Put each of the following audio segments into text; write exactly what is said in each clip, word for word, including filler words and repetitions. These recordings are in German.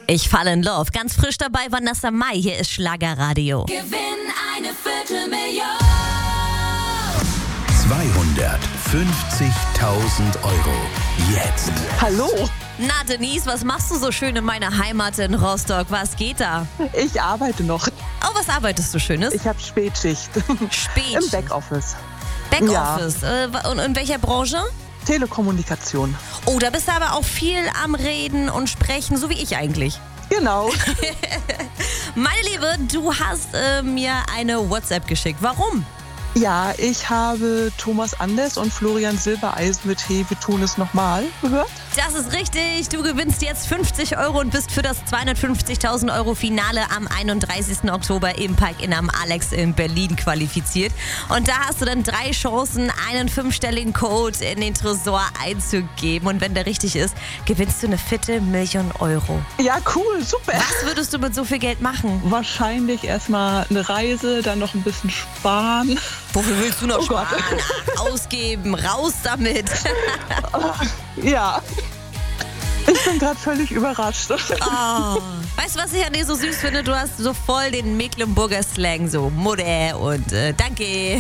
Ich falle in Love. Ganz frisch dabei, Vanessa Mai. Hier ist Schlagerradio. Gewinn eine Viertelmillion. zweihundertfünfzigtausend Euro. Jetzt. Hallo, Na, Denise, was machst du so schön in meiner Heimat in Rostock? Was geht da? ich arbeite noch. Oh, was arbeitest du Schönes? Ich habe Spätschicht. Spät. Im Backoffice. Backoffice. Äh, und in welcher Branche? Telekommunikation. Oh, da bist du aber auch viel am Reden und Sprechen, so wie ich eigentlich. Genau. Meine Liebe, du hast äh, mir eine WhatsApp geschickt. Warum? Ja, ich habe Thomas Anders und Florian Silbereisen mit Hey, wir tun es nochmal gehört. Das ist richtig. Du gewinnst jetzt fünfzig Euro und bist für das zweihundertfünfzigtausend Euro Finale am einunddreißigsten Oktober im Park-In am Alex in Berlin qualifiziert. Und da hast du dann drei Chancen, einen fünfstelligen Code in den Tresor einzugeben. Und wenn der richtig ist, gewinnst du eine Viertelmillion Euro. Ja, cool, super. Was würdest du mit so viel Geld machen? Wahrscheinlich erstmal eine Reise, dann noch ein bisschen sparen. Wofür willst du noch Oh sparen? Gott. Ach, ausgeben, raus damit. Ja. Ich bin gerade völlig überrascht. Oh. Weißt du, was ich an dir so süß finde? Du hast so voll den Mecklenburger Slang, so Mutter und äh, danke.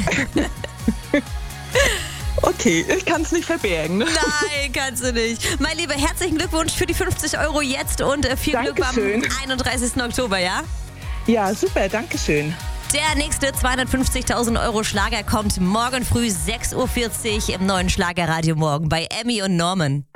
Okay, ich kann es nicht verbergen. Nein, kannst du nicht. Mein Lieber, herzlichen Glückwunsch für die fünfzig Euro jetzt und äh, viel Dankeschön. Glück am einunddreißigsten Oktober, ja? Ja, super, danke schön. Der nächste zweihundertfünfzigtausend Euro Schlager kommt morgen früh sechs Uhr vierzig im neuen Schlagerradio morgen bei Emmy und Norman.